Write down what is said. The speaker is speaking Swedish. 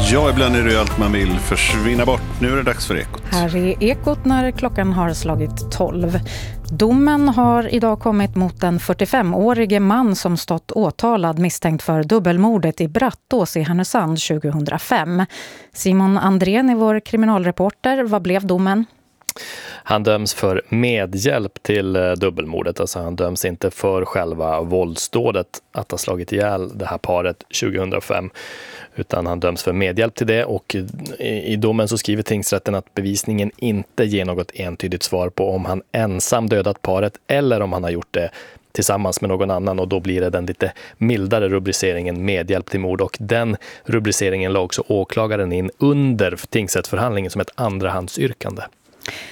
Ja, ibland är det allt man vill försvinna bort. Nu är det dags för Ekot. Här är Ekot när klockan har slagit 12. Domen har idag kommit mot en 45-årige man som stått åtalad misstänkt för dubbelmordet i Brattås i Härnösand 2005. Simon Andrén är vår kriminalreporter. Vad blev domen? Han döms för medhjälp till dubbelmordet, alltså han döms inte för själva våldsdådet att ha slagit ihjäl det här paret 2005, utan han döms för medhjälp till det, och i domen så skriver tingsrätten att bevisningen inte ger något entydigt svar på om han ensam dödat paret eller om han har gjort det tillsammans med någon annan, och då blir det den lite mildare rubriceringen medhjälp till mord, och den rubriceringen la också åklagaren in under tingsrättsförhandlingen som ett andrahandsyrkande.